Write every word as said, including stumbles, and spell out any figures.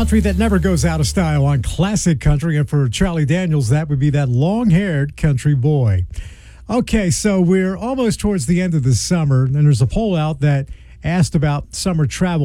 Country that never goes out of style on Classic Country. And for Charlie Daniels, that would be that long-haired country boy. Okay, so we're almost towards the end of the summer, and there's a poll out that asked about summer travel